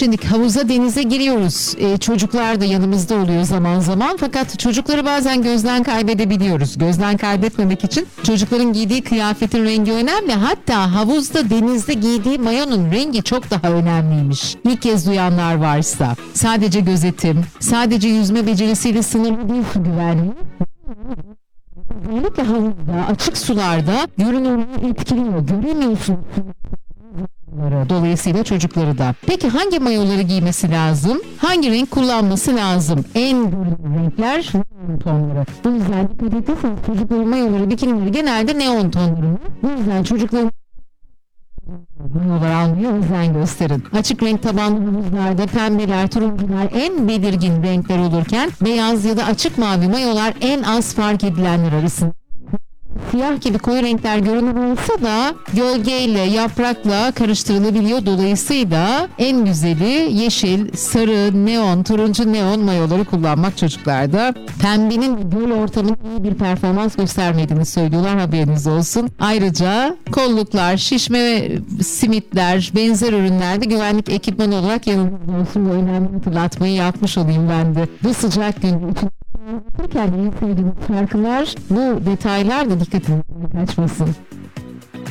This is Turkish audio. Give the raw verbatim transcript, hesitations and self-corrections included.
Şimdi havuza, denize giriyoruz. Ee, çocuklar da yanımızda oluyor zaman zaman. Fakat çocukları bazen gözden kaybedebiliyoruz. Gözden kaybetmemek için çocukların giydiği kıyafetin rengi önemli. Hatta havuzda, denizde giydiği mayonun rengi çok daha önemliymiş. İlk kez duyanlar varsa. Sadece gözetim, sadece yüzme becerisiyle sınırlı değil su güvenliği. Özellikle havuzda, açık sularda görünümünü etkiliyor. Göremiyorsun. Dolayısıyla çocukları da. Peki hangi mayoları giymesi lazım? Hangi renk kullanması lazım? En görünür renkler neon tonları. Bu yüzden dikkat ederseniz çocukların mayoları, bikinileri genelde neon tonları. Bu yüzden çocukların mayolar almaya özen gösterin. Açık renk tabanlı havuzlarda pembeler, turuncular en belirgin renkler olurken beyaz ya da açık mavi mayolar en az fark edilenler arasında. Siyah gibi koyu renkler görünür olsa da gölgeyle, yaprakla karıştırılabiliyor. Dolayısıyla en güzeli yeşil, sarı, neon, turuncu neon mayoları kullanmak çocuklarda. Pembenin göl ortamında iyi bir performans göstermediğini söylüyorlar, haberiniz olsun. Ayrıca kolluklar, şişme simitler, benzer ürünlerde güvenlik ekipmanı olarak yanımızda olsun. Bu önemli hatırlatmayı yapmış olayım ben de. Bu sıcak gün için yaparken en sevdiğim şarkılar, bu detaylar da dikkatinizden kaçmasın.